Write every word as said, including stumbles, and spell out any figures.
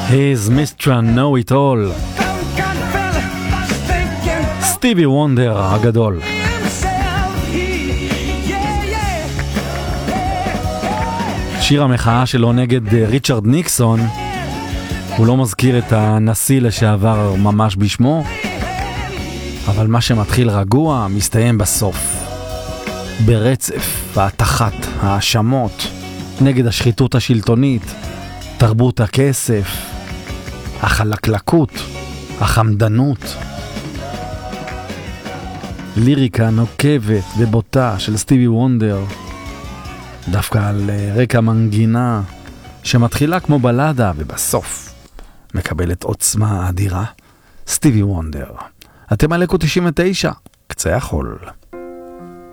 His Mister Know It All, סטיבי וונדר הגדול. שיר המחאה שלו נגד ריצ'רד ניקסון, הוא לא מזכיר את הנשיא לשעבר ממש בשמו, אבל מה שמתחיל רגוע מסתיים בסוף. ברצף, ההתחת, האשמות, נגד השחיתות השלטונית, תרבות הכסף, החלקלקות, החמדנות. ליריקה נוקבת ובוטה של סטיבי וונדר, דווקא על רקע מנגינה שמתחילה כמו בלדה ובסוף מקבלת עוצמה אדירה. סטיבי וונדר. אתם על אקו תשעים ותשע, קצה החול.